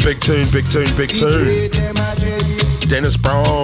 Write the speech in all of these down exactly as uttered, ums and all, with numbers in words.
Big tune, big tune, big tune. Dennis Brown.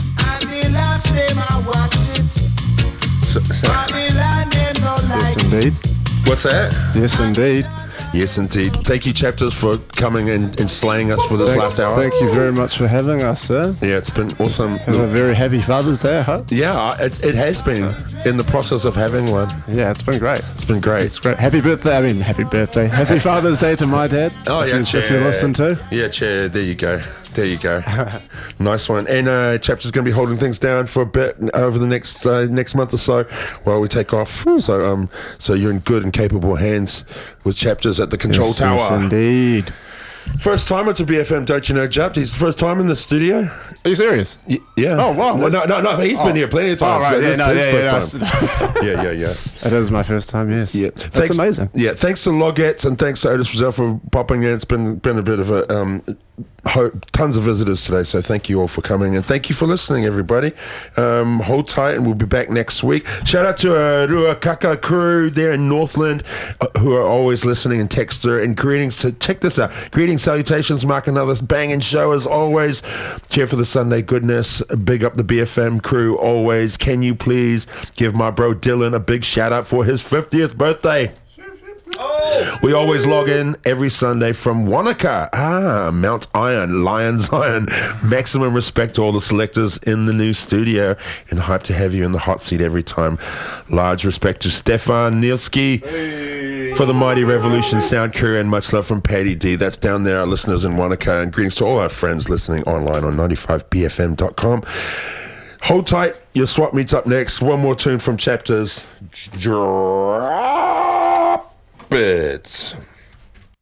So, so. Yes, indeed. What's that? Yes, indeed. Yes, indeed. Thank you, Chapters, for coming and, and slaying us for this Thank, last hour. Thank you very much for having us, sir. Yeah, it's been awesome. Have a very happy Father's Day, I hope. Yeah, it, it has been in the process of having one. Yeah, it's been great. It's been great. It's great. Happy birthday. I mean, happy birthday. Happy Father's Day to my dad. Oh, yeah, if, chair. if you listen to. Yeah, chair. There you go. There you go. Nice one. And uh, Chapter's going to be holding things down for a bit over the next uh, next month or so while we take off. So um, so you're in good and capable hands with Chapters at the control yes, tower. Yes, indeed. First timer to B F M, don't you know, Jap? He's the first time in the studio. Are you serious? Y- yeah. Oh, wow. No, no, no, no he's oh. been here plenty of times. Oh, right. So Yeah, this no, is his yeah, first yeah, time. yeah, yeah, yeah. It is my first time, yes. Yeah. That's Thanks, amazing. Yeah, thanks to Logettes and thanks to Otis Frizzell for popping in. It's been been a bit of a um, ho- tons of visitors today, so thank you all for coming and thank you for listening, everybody. Um, hold tight, and we'll be back next week. Shout out to uh, Ruakaka crew there in Northland uh, who are always listening and texter and greetings. To check this out. Greetings, salutations, Mark. Another banging show as always. Cheer for the Sunday goodness. Big up the B F M crew always. Can you please give my bro Dylan a big shout out for his fiftieth birthday? Oh, we always log in every Sunday from Wanaka. Ah, Mount Iron, Lions Iron. Maximum respect to all the selectors in the new studio and hype to have you in the hot seat every time. Large respect to Stefan Nielski hey. for the Mighty Revolution sound crew and much love from Paddy D. That's down there, our listeners in Wanaka, and greetings to all our friends listening online on ninety-five B F M dot com. Hold tight, your swap meets up next. One more tune from Chapters. Drop it.